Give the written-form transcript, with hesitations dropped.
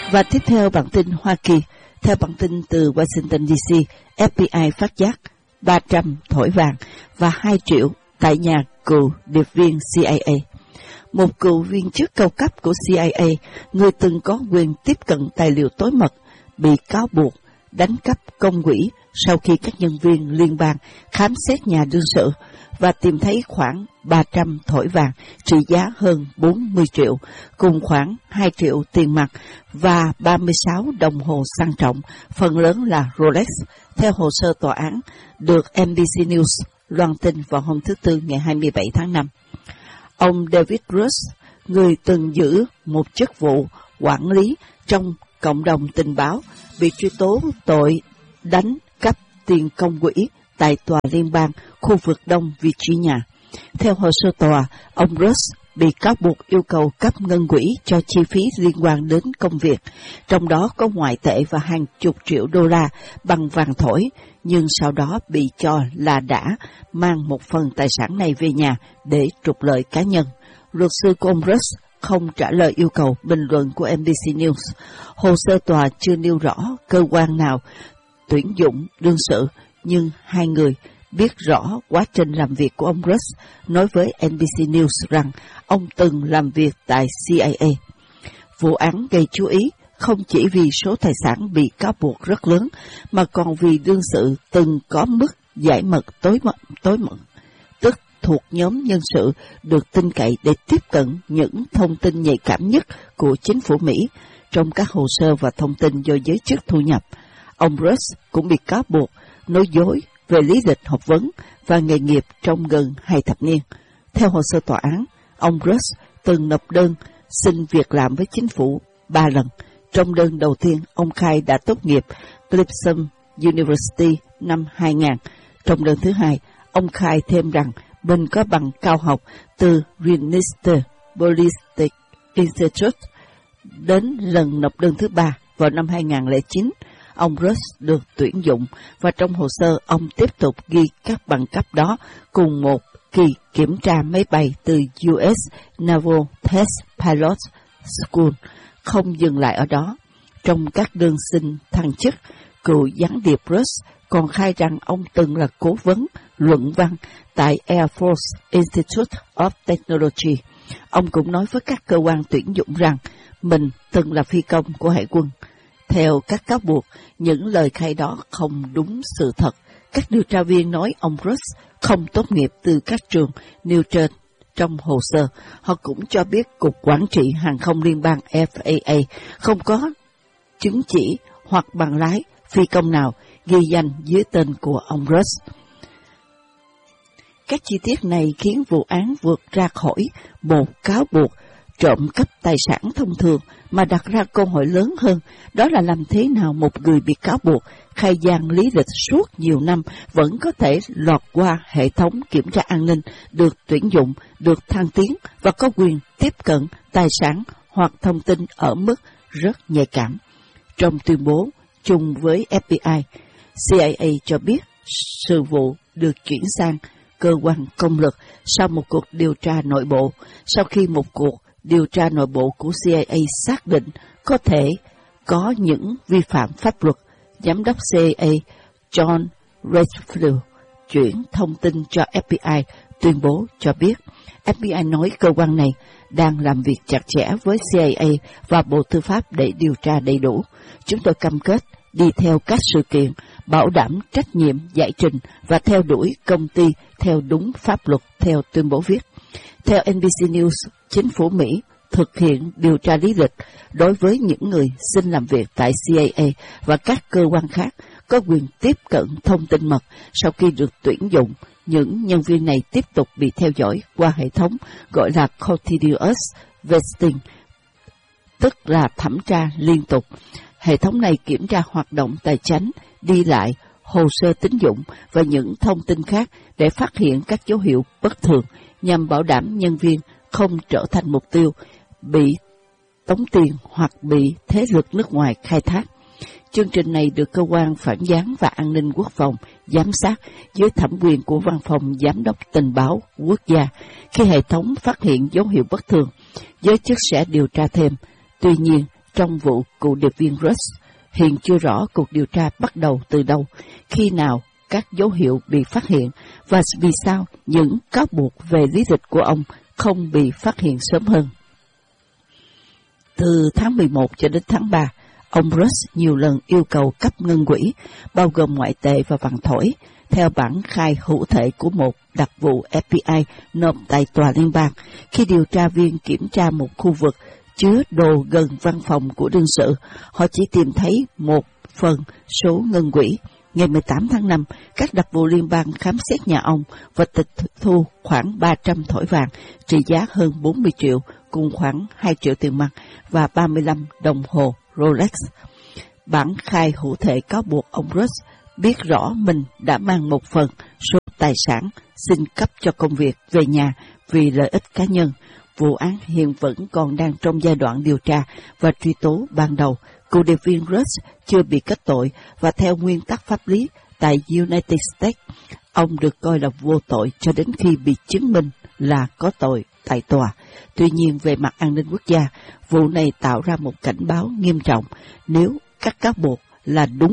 Và tiếp theo bản tin Hoa Kỳ. Theo bản tin từ Washington DC, FBI phát giác 300 thỏi vàng và 2 triệu tại nhà cựu điệp viên CIA. Một cựu viên chức cao cấp của CIA, người từng có quyền tiếp cận tài liệu tối mật, bị cáo buộc đánh cắp công quỹ sau khi các nhân viên liên bang khám xét nhà đương sự và tìm thấy khoảng 300 thỏi vàng trị giá hơn 40 triệu, cùng khoảng 2 triệu tiền mặt và 36 đồng hồ sang trọng, phần lớn là Rolex, theo hồ sơ tòa án, được NBC News loan tin vào hôm thứ Tư ngày 27 tháng 5. Ông David Rush, người từng giữ một chức vụ quản lý trong cộng đồng tình báo, bị truy tố tội đánh cắp tiền công quỹ tại tòa liên bang khu vực Đông Virginia. Theo hồ sơ tòa, ông Rush bị cáo buộc yêu cầu cấp ngân quỹ cho chi phí liên quan đến công việc, trong đó có ngoại tệ và hàng chục triệu đô la bằng vàng thỏi, nhưng sau đó bị cho là đã mang một phần tài sản này về nhà để trục lợi cá nhân. Luật sư của ông Rush không trả lời yêu cầu bình luận của NBC News. Hồ sơ tòa chưa nêu rõ cơ quan nào tuyển dụng đương sự, nhưng hai người biết rõ quá trình làm việc của ông Rush, nói với NBC News rằng ông từng làm việc tại CIA. Vụ án gây chú ý không chỉ vì số tài sản bị cáo buộc rất lớn, mà còn vì đương sự từng có mức giải mật tối mật, tức thuộc nhóm nhân sự được tin cậy để tiếp cận những thông tin nhạy cảm nhất của chính phủ Mỹ trong các hồ sơ và thông tin do giới chức thu nhập. Ông Rush cũng bị cáo buộc nói dối về lý lịch học vấn và nghề nghiệp trong gần 2 thập niên. Theo hồ sơ tòa án, ông Rush từng nộp đơn xin việc làm với chính phủ 3 lần. Trong đơn đầu tiên, ông khai đã tốt nghiệp Clemson University năm 2000. Trong đơn thứ hai, ông khai thêm rằng mình có bằng cao học từ Winchester Ballistic Institute. Đến lần nộp đơn thứ ba vào năm 2009, ông Rush được tuyển dụng và trong hồ sơ ông tiếp tục ghi các bằng cấp đó cùng một kỳ kiểm tra máy bay từ US Naval Test Pilot School. Không dừng lại ở đó, trong các đơn xin thăng chức, cựu gián điệp Rush còn khai rằng ông từng là cố vấn luận văn tại Air Force Institute of Technology. Ông cũng nói với các cơ quan tuyển dụng rằng mình từng là phi công của hải quân. Theo các cáo buộc, những lời khai đó không đúng sự thật. Các điều tra viên nói ông Rush không tốt nghiệp từ các trường nêu trên trong hồ sơ. Họ cũng cho biết Cục Quản trị Hàng không Liên bang FAA không có chứng chỉ hoặc bằng lái phi công nào ghi danh dưới tên của ông Rush. Các chi tiết này khiến vụ án vượt ra khỏi một cáo buộc trộm cắp tài sản thông thường mà đặt ra câu hỏi lớn hơn, đó là làm thế nào một người bị cáo buộc khai gian lý lịch suốt nhiều năm vẫn có thể lọt qua hệ thống kiểm tra an ninh, được tuyển dụng, được thăng tiến và có quyền tiếp cận tài sản hoặc thông tin ở mức rất nhạy cảm. Trong tuyên bố chung với FBI, CIA cho biết sự vụ được chuyển sang cơ quan công lực sau một cuộc điều tra nội bộ, sau khi một cuộc điều tra nội bộ của CIA xác định có thể có những vi phạm pháp luật. Giám đốc CIA John Redfield chuyển thông tin cho FBI tuyên bố cho biết FBI nói cơ quan này đang làm việc chặt chẽ với CIA và Bộ Tư pháp để điều tra đầy đủ. Chúng tôi cam kết đi theo các sự kiện, bảo đảm trách nhiệm giải trình và theo đuổi công ty theo đúng pháp luật, theo tuyên bố viết. Theo NBC News, chính phủ Mỹ thực hiện điều tra lý lịch đối với những người xin làm việc tại CIA và các cơ quan khác có quyền tiếp cận thông tin mật. Sau khi được tuyển dụng, những nhân viên này tiếp tục bị theo dõi qua hệ thống gọi là Continuous Vetting, tức là thẩm tra liên tục. Hệ thống này kiểm tra hoạt động tài chính, đi lại, hồ sơ tín dụng và những thông tin khác để phát hiện các dấu hiệu bất thường, nhằm bảo đảm nhân viên không trở thành mục tiêu bị tống tiền hoặc bị thế lực nước ngoài khai thác. Chương trình này được cơ quan phản gián và an ninh quốc phòng giám sát dưới thẩm quyền của Văn phòng Giám đốc Tình báo Quốc gia. Khi hệ thống phát hiện dấu hiệu bất thường, giới chức sẽ điều tra thêm. Tuy nhiên, trong vụ cựu điệp viên Rush. Hiện chưa rõ cuộc điều tra bắt đầu từ đâu, khi nào các dấu hiệu bị phát hiện, và vì sao những cáo buộc về lý lịch của ông không bị phát hiện sớm hơn. Từ tháng 11 cho đến tháng 3, ông Rush nhiều lần yêu cầu cấp ngân quỹ, bao gồm ngoại tệ và vàng thỏi, theo bản khai hữu thể của một đặc vụ FBI nộp tại tòa liên bang, khi điều tra viên kiểm tra một khu vực chứa đồ gần văn phòng của đương sự. Họ chỉ tìm thấy 1/10 số ngân quỹ. Ngày 18 tháng 5, các đặc vụ liên bang khám xét nhà ông và tịch thu khoảng 300 thỏi vàng trị giá hơn 40 triệu, cùng khoảng 2 triệu tiền mặt và 35 đồng hồ Rolex. Bản khai hữu thể cáo buộc ông Rush biết rõ mình đã mang 1/10 số tài sản xin cấp cho công việc về nhà vì lợi ích cá nhân. Vụ án hiện vẫn còn đang trong giai đoạn điều tra và truy tố ban đầu. Cựu điệp viên Rush chưa bị kết tội, và theo nguyên tắc pháp lý tại United States, ông được coi là vô tội cho đến khi bị chứng minh là có tội tại tòa. Tuy nhiên, về mặt an ninh quốc gia, vụ này tạo ra một cảnh báo nghiêm trọng. Nếu các cáo buộc là đúng